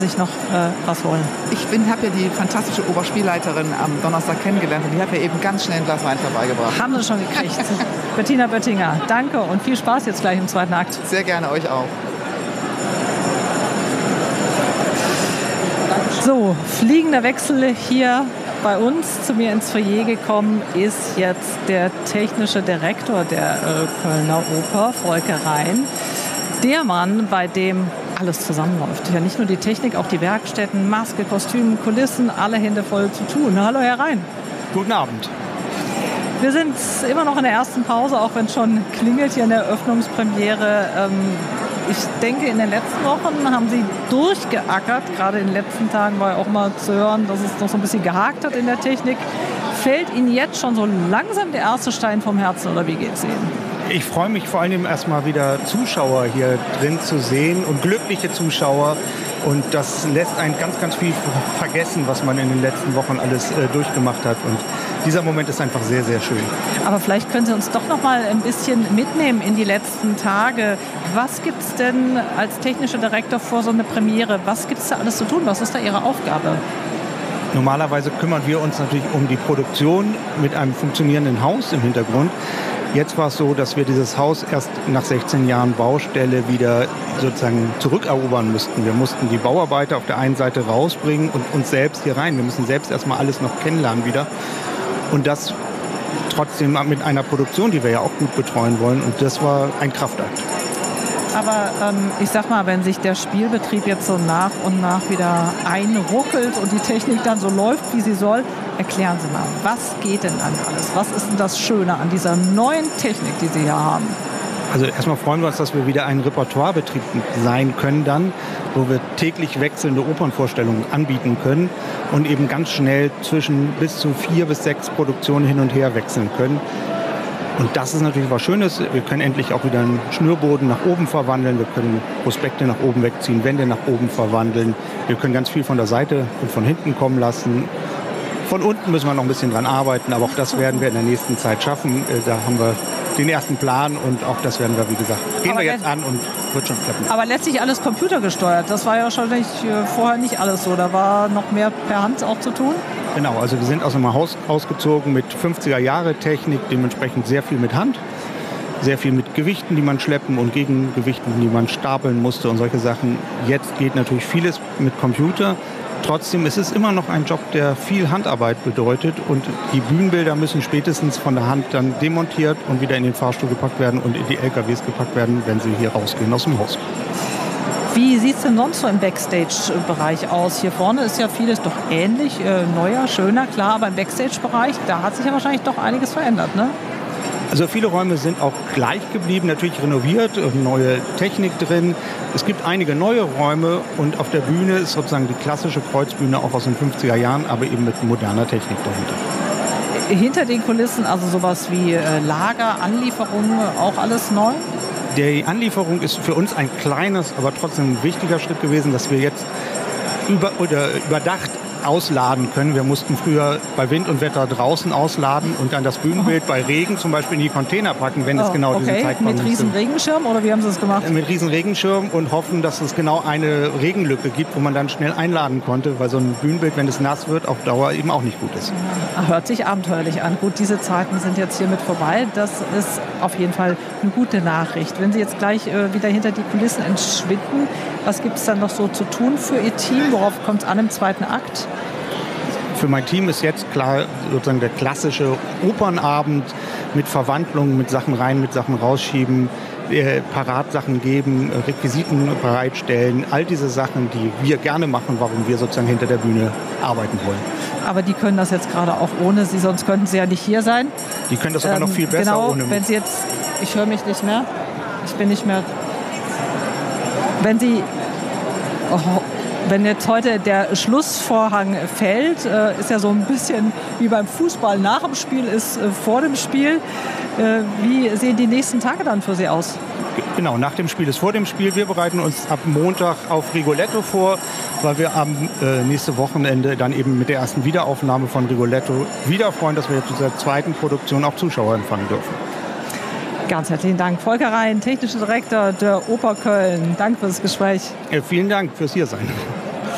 sich noch was holen. Ich habe ja die fantastische Oberspielleiterin am Donnerstag kennengelernt und die hat mir eben ganz schnell ein Glas Wein vorbeigebracht. Haben Sie schon gekriegt. Bettina Böttinger, danke und viel Spaß jetzt gleich im zweiten Akt. Sehr gerne, euch auch. So, fliegender Wechsel hier bei uns. Zu mir ins Foyer gekommen ist jetzt der technische Direktor der Kölner Oper, Volker Rhein. Der Mann, bei dem alles zusammenläuft. Ja, nicht nur die Technik, auch die Werkstätten, Maske, Kostüm, Kulissen, alle Hände voll zu tun. Hallo, Herr Rhein. Guten Abend. Wir sind immer noch in der ersten Pause, auch wenn es schon klingelt hier in der Eröffnungspremiere. Ich denke, in den letzten Wochen haben Sie durchgeackert. Gerade in den letzten Tagen war ja auch mal zu hören, dass es noch so ein bisschen gehakt hat in der Technik. Fällt Ihnen jetzt schon so langsam der erste Stein vom Herzen oder wie geht es Ihnen? Ich freue mich vor allem erstmal wieder Zuschauer hier drin zu sehen und glückliche Zuschauer. Und das lässt einen ganz, ganz viel vergessen, was man in den letzten Wochen alles durchgemacht hat. Und dieser Moment ist einfach sehr, sehr schön. Aber vielleicht können Sie uns doch noch mal ein bisschen mitnehmen in die letzten Tage. Was gibt es denn als technischer Direktor vor so einer Premiere? Was gibt es da alles zu tun? Was ist da Ihre Aufgabe? Normalerweise kümmern wir uns natürlich um die Produktion mit einem funktionierenden Haus im Hintergrund. Jetzt war es so, dass wir dieses Haus erst nach 16 Jahren Baustelle wieder sozusagen zurückerobern mussten. Wir mussten die Bauarbeiter auf der einen Seite rausbringen und uns selbst hier rein. Wir müssen selbst erstmal alles noch kennenlernen wieder. Und das trotzdem mit einer Produktion, die wir ja auch gut betreuen wollen. Und das war ein Kraftakt. Aber ich sag mal, wenn sich der Spielbetrieb jetzt so nach und nach wieder einruckelt und die Technik dann so läuft, wie sie soll, erklären Sie mal, was geht denn an alles? Was ist denn das Schöne an dieser neuen Technik, die Sie hier haben? Also erstmal freuen wir uns, dass wir wieder ein Repertoirebetrieb sein können dann, wo wir täglich wechselnde Opernvorstellungen anbieten können und eben ganz schnell zwischen bis zu 4 bis 6 Produktionen hin und her wechseln können. Und das ist natürlich was Schönes. Wir können endlich auch wieder einen Schnürboden nach oben verwandeln. Wir können Prospekte nach oben wegziehen, Wände nach oben verwandeln. Wir können ganz viel von der Seite und von hinten kommen lassen. Von unten müssen wir noch ein bisschen dran arbeiten, aber auch das werden wir in der nächsten Zeit schaffen. Da haben wir den ersten Plan und auch das werden wir, wie gesagt, gehen wir jetzt an und wird schon klappen. Aber letztlich alles computergesteuert. Das war ja wahrscheinlich vorher nicht alles so. Da war noch mehr per Hand auch zu tun. Genau, also wir sind aus einem Haus ausgezogen mit 50er-Jahre-Technik, dementsprechend sehr viel mit Hand, sehr viel mit Gewichten, die man schleppen und Gegengewichten, die man stapeln musste und solche Sachen. Jetzt geht natürlich vieles mit Computer. Trotzdem ist es immer noch ein Job, der viel Handarbeit bedeutet und die Bühnenbilder müssen spätestens von der Hand dann demontiert und wieder in den Fahrstuhl gepackt werden und in die LKWs gepackt werden, wenn sie hier rausgehen aus dem Haus. Wie sieht es denn sonst so im Backstage-Bereich aus? Hier vorne ist ja vieles doch ähnlich, neuer, schöner, klar, aber im Backstage-Bereich, da hat sich ja wahrscheinlich doch einiges verändert, ne? Also viele Räume sind auch gleich geblieben, natürlich renoviert, neue Technik drin. Es gibt einige neue Räume und auf der Bühne ist sozusagen die klassische Kreuzbühne auch aus den 50er Jahren, aber eben mit moderner Technik dahinter. Hinter den Kulissen, also sowas wie Lager, Anlieferungen, auch alles neu? Die Anlieferung ist für uns ein kleines, aber trotzdem ein wichtiger Schritt gewesen, dass wir jetzt überdacht ausladen können. Wir mussten früher bei Wind und Wetter draußen ausladen und dann das Bühnenbild bei Regen zum Beispiel in die Container packen, wenn es genau diesen Zeitpunkt ist. Mit riesen Regenschirm oder wie haben Sie das gemacht? Mit riesen Regenschirm und hoffen, dass es genau eine Regenlücke gibt, wo man dann schnell einladen konnte, weil so ein Bühnenbild, wenn es nass wird, auf Dauer eben auch nicht gut ist. Hört sich abenteuerlich an. Gut, diese Zeiten sind jetzt hiermit vorbei. Das ist auf jeden Fall eine gute Nachricht. Wenn Sie jetzt gleich wieder hinter die Kulissen entschwinden, was gibt es dann noch so zu tun für Ihr Team? Worauf kommt es an im zweiten Akt? Für mein Team ist jetzt klar sozusagen der klassische Opernabend mit Verwandlungen, mit Sachen rein, mit Sachen rausschieben, Paratsachen geben, Requisiten bereitstellen, all diese Sachen, die wir gerne machen, warum wir sozusagen hinter der Bühne arbeiten wollen. Aber die können das jetzt gerade auch ohne Sie, sonst könnten Sie ja nicht hier sein. Die können das aber noch viel besser ohne mich. Wenn Sie jetzt, ich höre mich nicht mehr, ich bin nicht mehr, wenn jetzt heute der Schlussvorhang fällt, ist ja so ein bisschen wie beim Fußball. Nach dem Spiel ist vor dem Spiel. Wie sehen die nächsten Tage dann für Sie aus? Genau, nach dem Spiel ist vor dem Spiel. Wir bereiten uns ab Montag auf Rigoletto vor, weil wir am nächste Wochenende dann eben mit der ersten Wiederaufnahme von Rigoletto wieder freuen, dass wir jetzt zu der zweiten Produktion auch Zuschauer empfangen dürfen. Ganz herzlichen Dank. Volker Rhein, technischer Direktor der Oper Köln. Danke für das Gespräch. Vielen Dank fürs Hiersein.